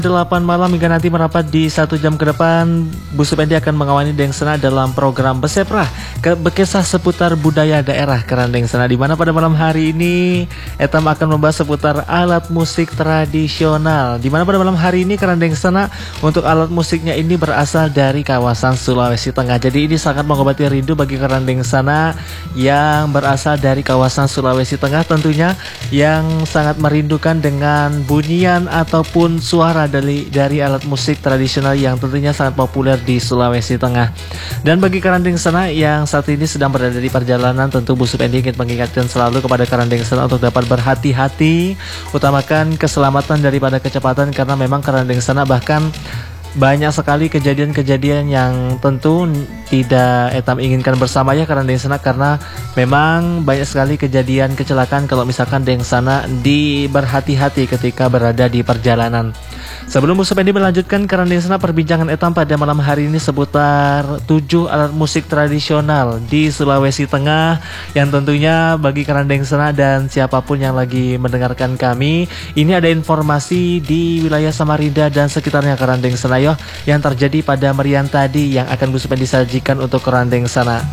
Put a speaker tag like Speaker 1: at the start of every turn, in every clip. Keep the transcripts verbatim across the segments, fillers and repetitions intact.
Speaker 1: delapan malam hingga nanti merapat di satu jam ke depan, Bu Supendi akan mengawani Dengsena dalam program Beseprah ke Bekesah seputar budaya daerah Keran Dengsena, di mana pada malam hari ini Etam akan membahas seputar alat musik tradisional, di mana pada malam hari ini Keran Dengsena untuk alat musiknya ini berasal dari kawasan Sulawesi Tengah. Jadi ini sangat mengobati rindu bagi Keran Dengsena yang berasal dari kawasan Sulawesi Tengah, tentunya yang sangat merindukan dengan bunyian ataupun suara dari dari alat musik tradisional yang tentunya sangat populer di Sulawesi Tengah. Dan bagi Keran Dengsena yang saat ini sedang berada di perjalanan, tentu Bu Supendi ingin mengingatkan selalu kepada Keran Dengsena untuk dapat berhati-hati, utamakan keselamatan daripada kecepatan, karena memang Keran Dengsena bahkan banyak sekali kejadian-kejadian yang tentu tidak Etam inginkan bersama ya Keran Dengsena, karena memang banyak sekali kejadian kecelakaan kalau misalkan Dengsena di berhati-hati ketika berada di perjalanan. Sebelum Bu Supendi melanjutkan Keran Dengsena, perbincangan Etam pada malam hari ini seputar tujuh alat musik tradisional di Sulawesi Tengah yang tentunya bagi Keran Dengsena dan siapapun yang lagi mendengarkan kami, ini ada informasi di wilayah Samarinda dan sekitarnya Keran Dengsena yo, yang terjadi pada merian tadi yang akan Bu Supendi sajikan untuk Keran Dengsena.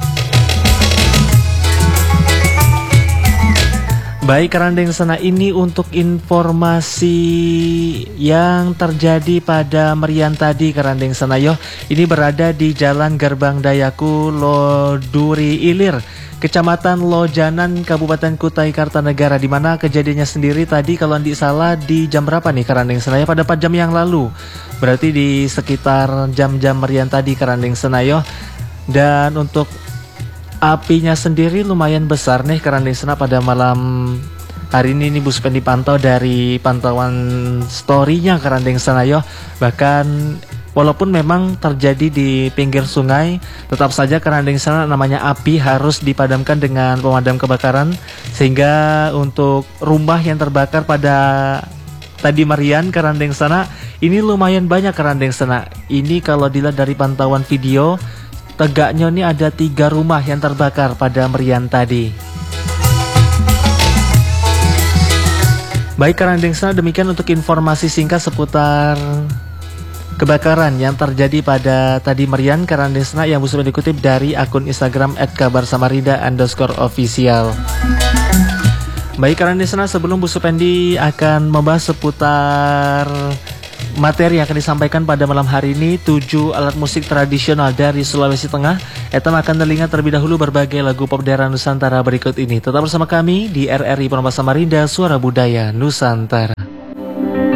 Speaker 1: Baik Keran Dengsena, ini untuk informasi yang terjadi pada merian tadi Keran Dengsena yo. Ini berada di Jalan Gerbang Dayaku Loduri Ilir, Kecamatan Lojanan, Kabupaten Kutai Kartanegara, di mana kejadiannya sendiri tadi kalau tidak salah di jam berapa nih Keran Dengsena ya, pada empat jam yang lalu. Berarti di sekitar jam-jam merian tadi Keran Dengsena yo. Dan untuk apinya sendiri lumayan besar nih Keran Dengsena pada malam hari ini nih Bu Supendi pantau dari pantauan story-nya Keran Dengsena yo. Bahkan walaupun memang terjadi di pinggir sungai, tetap saja Keran Dengsena namanya api harus dipadamkan dengan pemadam kebakaran, sehingga untuk rumah yang terbakar pada tadi merian Keran Dengsena ini lumayan banyak Keran Dengsena. Ini kalau dilihat dari pantauan video, tegaknya ini ada tiga rumah yang terbakar pada merian tadi. Baik Keran Dengsena, demikian untuk informasi singkat seputar kebakaran yang terjadi pada tadi merian Keran Dengsena yang bisa dikutip dari akun Instagram et kabar samarinda underscore official. Baik Keran Dengsena, sebelum Bu Supendi akan membahas seputar materi yang akan disampaikan pada malam hari ini, tujuh alat musik tradisional dari Sulawesi Tengah, Etam akan telinga terlebih dahulu berbagai lagu pop daerah Nusantara berikut ini. Tetap bersama kami di R R I Pondok Samarinda, Suara Budaya Nusantara.